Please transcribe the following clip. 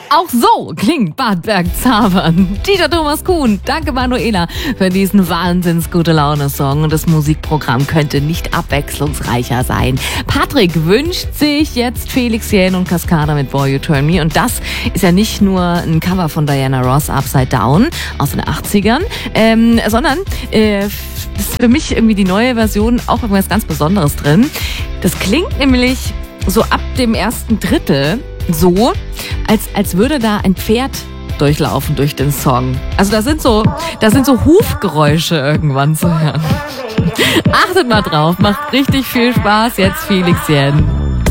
Auch so klingt Bad Bergzabern. Dieter Thomas Kuhn, danke Manuela für diesen wahnsinns gute Laune-Song. Und das Musikprogramm könnte nicht abwechslungsreicher sein. Patrick wünscht sich jetzt Felix Jähn und Cascada mit Boy You Turn Me. Und das ist ja nicht nur ein Cover von Diana Ross, Upside Down, aus den 80ern, sondern ist für mich irgendwie die neue Version auch irgendwas ganz Besonderes drin. Das klingt nämlich so ab dem ersten Drittel so, als würde da ein Pferd durchlaufen durch den Song. Also da sind so Hufgeräusche irgendwann zu hören. Achtet mal drauf, macht richtig viel Spaß. Jetzt Felix Jähn.